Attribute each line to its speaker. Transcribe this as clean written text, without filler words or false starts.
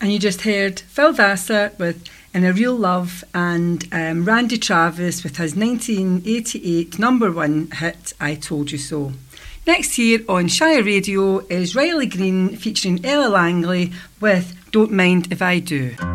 Speaker 1: And you just heard Phil Vassar with In a Real Love and Randy Travis with his 1988 number one hit, I Told You So. Next here on Shire Radio is Riley Green featuring Ella Langley with Don't Mind If I Do.